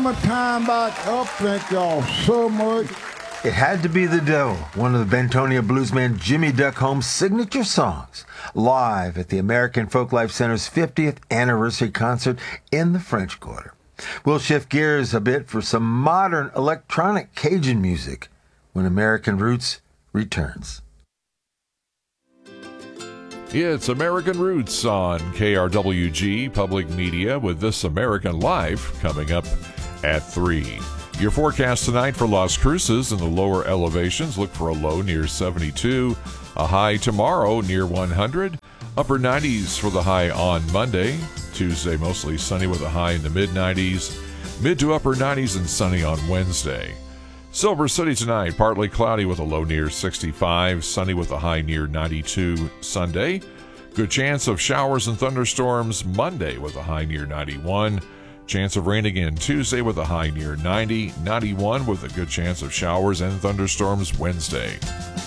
summertime back. Oh, thank y'all so much. It had to be The Devil, one of the Bentonia bluesman Jimmy Duck Holmes' signature songs, live at the American Folklife Center's 50th anniversary concert in the French Quarter. We'll shift gears a bit for some modern electronic Cajun music when American Roots returns. It's American Roots on KRWG Public Media with This American Life coming up at 3. Your forecast tonight for Las Cruces in the lower elevations. Look for a low near 72, a high tomorrow near 100, upper 90s for the high on Monday. Tuesday mostly sunny with a high in the mid-90s, mid to upper 90s and sunny on Wednesday. Silver City tonight, partly cloudy with a low near 65, sunny with a high near 92 Sunday. Good chance of showers and thunderstorms Monday with a high near 91. Chance of rain again Tuesday with a high near 90, 91 with a good chance of showers and thunderstorms Wednesday.